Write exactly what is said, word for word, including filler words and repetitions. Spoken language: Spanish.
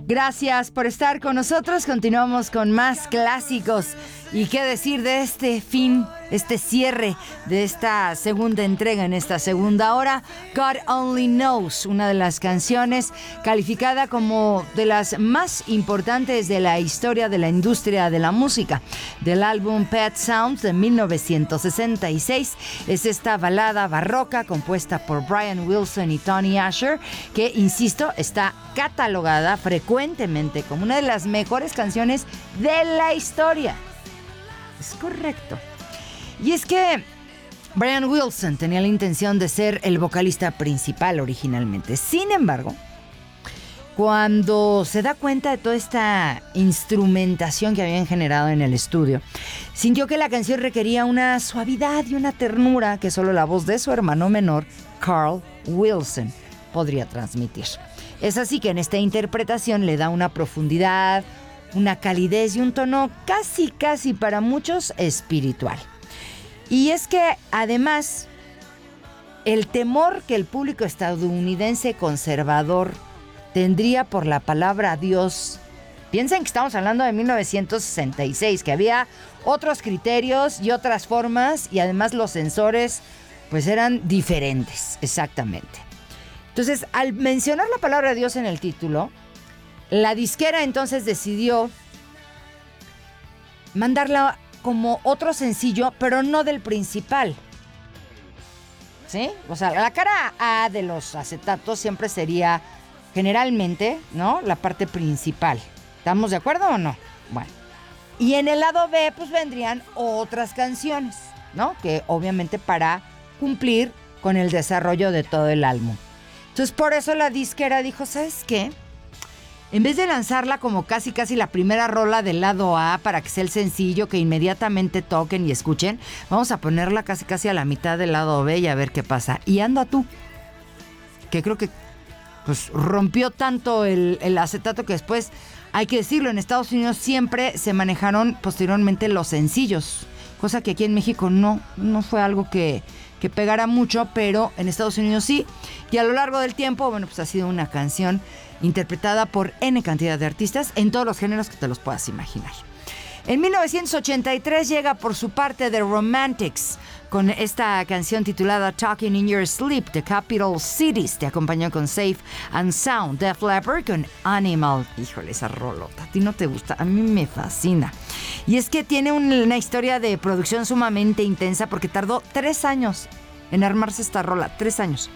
Gracias por estar con nosotros. Continuamos con más clásicos. ¿Y qué decir de este fin, este cierre de esta segunda entrega en esta segunda hora? God Only Knows, una de las canciones calificada como de las más importantes de la historia de la industria de la música. Del álbum Pet Sounds de mil novecientos sesenta y seis es esta balada barroca compuesta por Brian Wilson y Tony Asher, que, insisto, está catalogada frecuentemente como una de las mejores canciones de la historia. Es correcto. Y es que Brian Wilson tenía la intención de ser el vocalista principal originalmente. Sin embargo, cuando se da cuenta de toda esta instrumentación que habían generado en el estudio, sintió que la canción requería una suavidad y una ternura que solo la voz de su hermano menor, Carl Wilson, podría transmitir. Es así que en esta interpretación le da una profundidad, una calidez y un tono casi, casi para muchos espiritual. Y es que además el temor que el público estadounidense conservador tendría por la palabra Dios, piensen que estamos hablando de mil novecientos sesenta y seis, que había otros criterios y otras formas, y además los censores pues eran diferentes, exactamente. Entonces, al mencionar la palabra Dios en el título, la disquera entonces decidió mandarla como otro sencillo, pero no del principal. ¿Sí? O sea, la cara A de los acetatos siempre sería generalmente, ¿no?, la parte principal. ¿Estamos de acuerdo o no? Bueno. Y en el lado B, pues vendrían otras canciones, ¿no? Que obviamente para cumplir con el desarrollo de todo el álbum. Entonces, por eso la disquera dijo, ¿sabes qué? En vez de lanzarla como casi casi la primera rola del lado A para que sea el sencillo que inmediatamente toquen y escuchen, vamos a ponerla casi casi a la mitad del lado B y a ver qué pasa. Y anda tú, que creo que pues rompió tanto el, el acetato que después, hay que decirlo, en Estados Unidos siempre se manejaron posteriormente los sencillos, cosa que aquí en México no, no fue algo que, que pegara mucho, pero en Estados Unidos sí. Y a lo largo del tiempo, bueno, pues ha sido una canción interpretada por N cantidad de artistas en todos los géneros que te los puedas imaginar. En mil novecientos ochenta y tres llega por su parte The Romantics con esta canción titulada Talking in Your Sleep. The Capital Cities te acompañó con Safe and Sound. Def Leppard con Animal. Híjole, esa rolota, a ti no te gusta, a mí me fascina. Y es que tiene una historia de producción sumamente intensa porque tardó tres años en armarse esta rola, tres años.